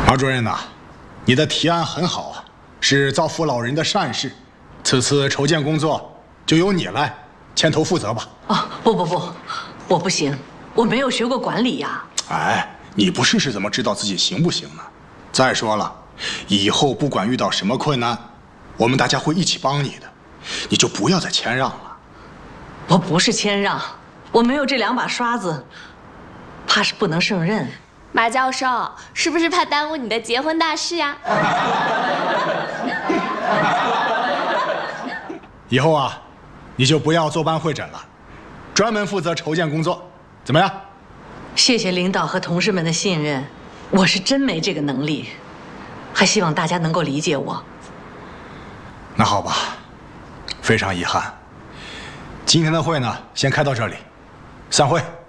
马主任呐，你的提案很好啊，是造福老人的善事。此次筹建工作就由你来牵头负责吧。 哦，不，我不行，我没有学过管理呀。 哎，你不试试怎么知道自己行不行呢？再说了，以后不管遇到什么困难，我们大家会一起帮你的，你就不要再谦让了。 我不是谦让，我没有这两把刷子，怕是不能胜任。 马教授，是不是怕耽误你的结婚大事呀？ 以后啊，你就不要坐班会诊了，专门负责筹建工作，怎么样？ 谢谢领导和同事们的信任，我是真没这个能力，还希望大家能够理解我。 那好吧，非常遗憾，今天的会呢，先开到这里，散会。